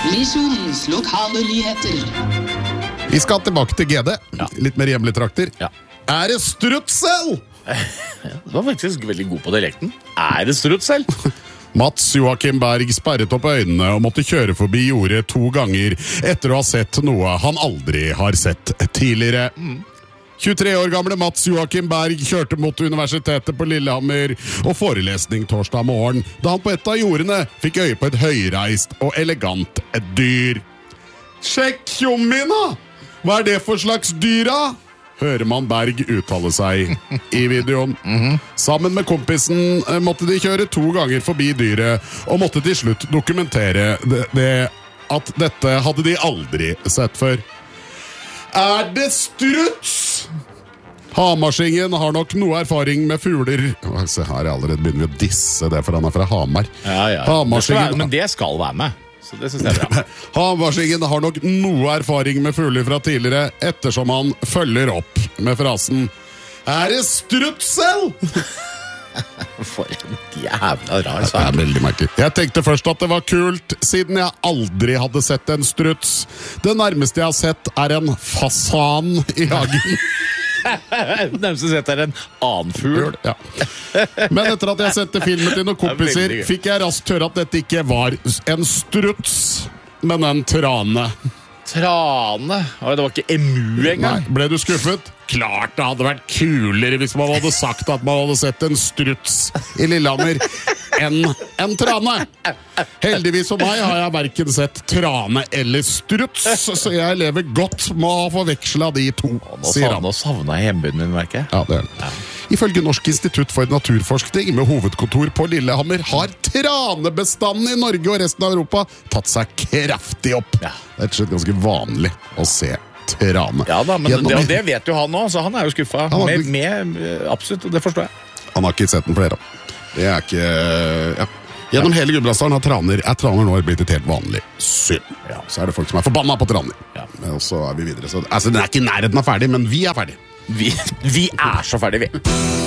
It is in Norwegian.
Misjonens lokale nyheter. Vi skal tilbake til GD. Litt mer hjemlige trakter. Er det strutsel? Du var faktisk veldig god på dialekten. Er det strutsel? Mats Joakim Berg sperret opp øynene og måtte kjøre forbi jordet 2 ganger etter å ha sett noe han aldri har sett tidligere. 23 år gamle Mats Joakim Berg kjørte mot universitetet på Lillehammer og forelesning torsdag morgen, da han på et av jordene fikk øye på et høyreist og elegant dyr. Sjekk tjommina! Hva er det for slags dyr da? Hører man Berg uttale seg i videoen. Sammen med kompisen måtte de kjøre 2 ganger forbi dyret og måtte til slutt dokumentere at dette hadde de aldri sett før. Er det struts? Hamarsingen har nok noe erfaring med fugler. Se her, jeg allerede begynner å disse det, for han er fra Hamar. Men det skal være med. Så det synes jeg er bra. Hamarsingen har nok noe erfaring med fugler fra tidligere, ettersom han følger opp med frasen Er det strutsel? For en jævla rar sak. Det er veldig merkelig. Jeg tenkte først at det var kult, siden jeg aldri hadde sett en struts. Det nærmeste jeg har sett er en fasan i hagen. Det nærmeste sett er en annen fugl. Ja. Men etter at jeg sendte filmen til noen kompiser, fikk jeg raskt høre at dette ikke var en struts, men en trane. Trane? Det var ikke emu engang. Nei, ble du skuffet? Klart det hadde vært kulere hvis man hadde sagt at man hadde sett en struts i Lillehammer enn en trane. Heldigvis for meg har jeg hverken sett trane eller struts, så jeg lever godt med å forveksle de to, sier han. Nå savner jeg hjembyen min, merker jeg. Ja, det er det. Ifølge Norsk institutt for naturforskning med hovedkontor på Lillehammer har tranebestanden i Norge og resten av Europa tatt seg kraftig opp. Det er rett og slett ganske vanlig å se trane. Ja da, men det vet jo han nå, så han er jo skuffet. Absolutt, det forstår jeg. Han har ikke sett den flere. Det er ikke... Gjennom hele Gudbrandsdalen er traner nå blitt et helt vanlig syn. Så er det folk som er forbannet på traner. Og så er vi videre. Så, den er ikke i nærheten av ferdig, men vi er ferdig. Vi er så ferdig, vi.